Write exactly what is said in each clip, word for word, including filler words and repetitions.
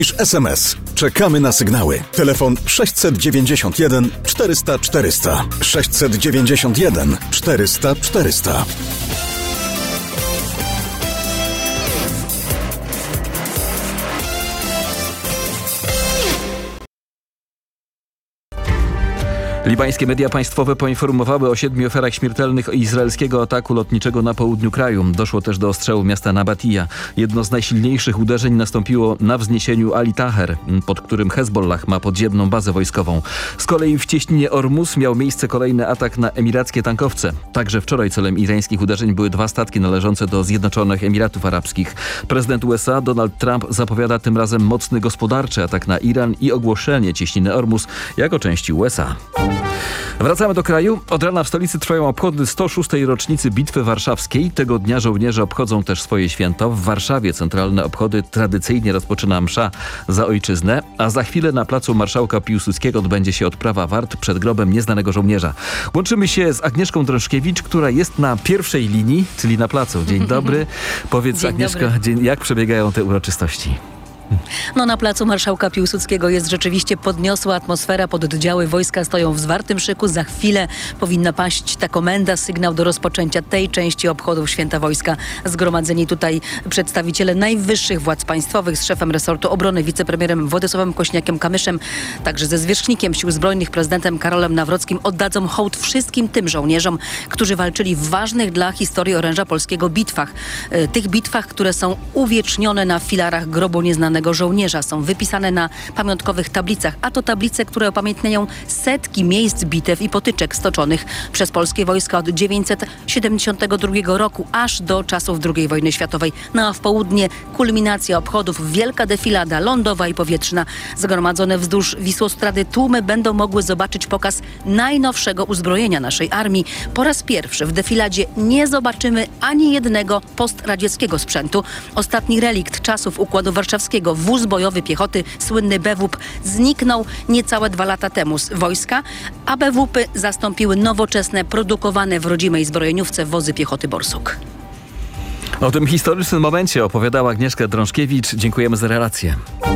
Niż S M S. Czekamy na sygnały. Telefon sześćset dziewięćdziesiąt jeden czterysta czterysta. sześćset dziewięćdziesiąt jeden czterysta czterysta. Libańskie media państwowe poinformowały o siedmiu ofiarach śmiertelnych izraelskiego ataku lotniczego na południu kraju. Doszło też do ostrzału miasta Nabatija. Jedno z najsilniejszych uderzeń nastąpiło na wzniesieniu Ali Taher, pod którym Hezbollah ma podziemną bazę wojskową. Z kolei w cieśninie Ormus miał miejsce kolejny atak na emirackie tankowce. Także wczoraj celem irańskich uderzeń były dwa statki należące do Zjednoczonych Emiratów Arabskich. Prezydent U S A Donald Trump zapowiada tym razem mocny gospodarczy atak na Iran i ogłoszenie cieśniny Ormus jako części U S A. Wracamy do kraju. Od rana w stolicy trwają obchody sto szóstej rocznicy Bitwy Warszawskiej. Tego dnia żołnierze obchodzą też swoje święto. W Warszawie centralne obchody tradycyjnie rozpoczyna msza za ojczyznę, a za chwilę na placu Marszałka Piłsudskiego odbędzie się odprawa wart przed grobem nieznanego żołnierza. Łączymy się z Agnieszką Drążkiewicz, która jest na pierwszej linii, czyli na placu. Dzień dobry. Powiedz, Dzień Agnieszka, dobry. dzień, jak przebiegają te uroczystości? No na placu Marszałka Piłsudskiego jest rzeczywiście podniosła atmosfera. Pododdziały wojska stoją w zwartym szyku. Za chwilę powinna paść ta komenda, sygnał do rozpoczęcia tej części obchodów Święta Wojska. Zgromadzeni tutaj przedstawiciele najwyższych władz państwowych z szefem resortu obrony, wicepremierem Władysławem Kośniakiem-Kamyszem, także ze zwierzchnikiem Sił Zbrojnych, prezydentem Karolem Nawrockim, oddadzą hołd wszystkim tym żołnierzom, którzy walczyli w ważnych dla historii oręża polskiego bitwach. Tych bitwach, które są uwiecznione na filarach grobu nieznanego żołnierza, są wypisane na pamiątkowych tablicach, a to tablice, które upamiętniają setki miejsc bitew i potyczek stoczonych przez polskie wojska od dziewięćset siedemdziesiątego drugiego roku aż do czasów drugiej wojny światowej. No a w południe kulminacja obchodów, wielka defilada lądowa i powietrzna. Zgromadzone wzdłuż Wisłostrady tłumy będą mogły zobaczyć pokaz najnowszego uzbrojenia naszej armii. Po raz pierwszy w defiladzie nie zobaczymy ani jednego postradzieckiego sprzętu. Ostatni relikt czasów Układu Warszawskiego, wóz bojowy piechoty, słynny B W P, zniknął niecałe dwa lata temu z wojska, a B W P zastąpiły nowoczesne, produkowane w rodzimej zbrojeniówce wozy piechoty Borsuk. O tym historycznym momencie opowiadała Agnieszka Drążkiewicz. Dziękujemy za relację.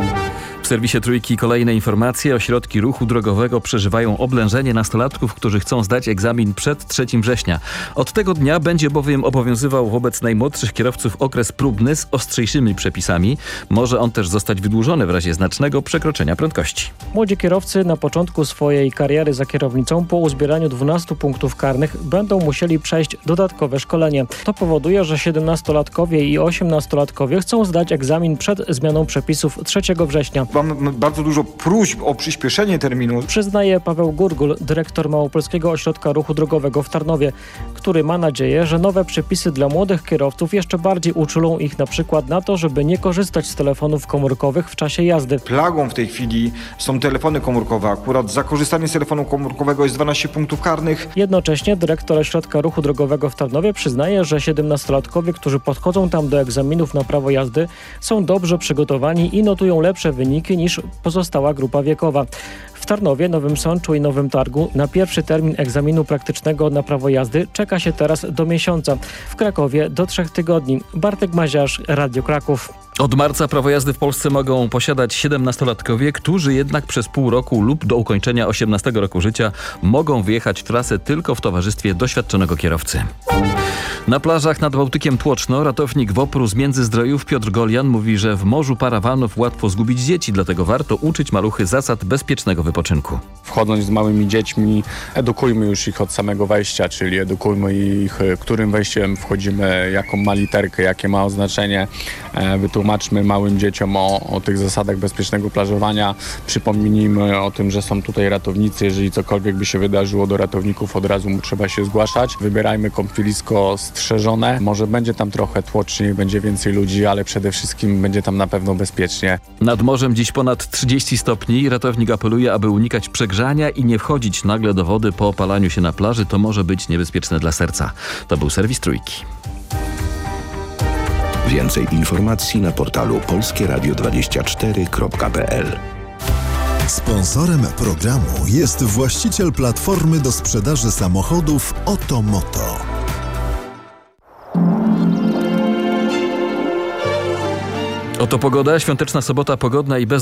W serwisie Trójki kolejne informacje. Ośrodki ruchu drogowego przeżywają oblężenie nastolatków, którzy chcą zdać egzamin przed trzeciego września. Od tego dnia będzie bowiem obowiązywał wobec najmłodszych kierowców okres próbny z ostrzejszymi przepisami. Może on też zostać wydłużony w razie znacznego przekroczenia prędkości. Młodzi kierowcy na początku swojej kariery za kierownicą po uzbieraniu dwunastu punktów karnych będą musieli przejść dodatkowe szkolenie. To powoduje, że siedemnastolatkowie i osiemnastolatkowie chcą zdać egzamin przed zmianą przepisów trzeciego września. Mamy bardzo dużo próśb o przyspieszenie terminu. Przyznaje Paweł Gurgul, dyrektor Małopolskiego Ośrodka Ruchu Drogowego w Tarnowie, który ma nadzieję, że nowe przepisy dla młodych kierowców jeszcze bardziej uczulą ich na przykład na to, żeby nie korzystać z telefonów komórkowych w czasie jazdy. Plagą w tej chwili są telefony komórkowe. Akurat za korzystanie z telefonu komórkowego jest dwanaście punktów karnych. Jednocześnie dyrektor Ośrodka Ruchu Drogowego w Tarnowie przyznaje, że siedemnastolatkowie, którzy podchodzą tam do egzaminów na prawo jazdy, są dobrze przygotowani i notują lepsze wyniki niż pozostała grupa wiekowa. W Tarnowie, Nowym Sączu i Nowym Targu na pierwszy termin egzaminu praktycznego na prawo jazdy czeka się teraz do miesiąca. W Krakowie do trzech tygodni. Bartek Maziarz, Radio Kraków. Od marca prawo jazdy w Polsce mogą posiadać siedemnastolatkowie, którzy jednak przez pół roku lub do ukończenia osiemnastego roku życia mogą wyjechać trasę tylko w towarzystwie doświadczonego kierowcy. Na plażach nad Bałtykiem Tłoczno ratownik W O P R u z Międzyzdrojów Piotr Golian mówi, że w morzu parawanów łatwo zgubić dzieci, dlatego warto uczyć maluchy zasad bezpiecznego wypoczynku. Wchodząc z małymi dziećmi, edukujmy już ich od samego wejścia, czyli edukujmy ich, którym wejściem wchodzimy, jaką ma literkę, jakie ma oznaczenie. Wytłumaczmy małym dzieciom o, o tych zasadach bezpiecznego plażowania. Przypomnijmy o tym, że są tutaj ratownicy. Jeżeli cokolwiek by się wydarzyło, do ratowników od razu trzeba się zgłaszać. Wybierajmy kąpielisko strzeżone. Może będzie tam trochę tłoczniej, będzie więcej ludzi, ale przede wszystkim będzie tam na pewno bezpiecznie. Nad morzem dziś ponad trzydzieści stopni. Ratownik apeluje, aby unikać przegrzania i nie wchodzić nagle do wody po opalaniu się na plaży. To może być niebezpieczne dla serca. To był serwis Trójki. Więcej informacji na portalu polskie radio dwadzieścia cztery kropka p l. Sponsorem programu jest właściciel platformy do sprzedaży samochodów Otomoto. Oto pogoda, świąteczna sobota pogodna i bez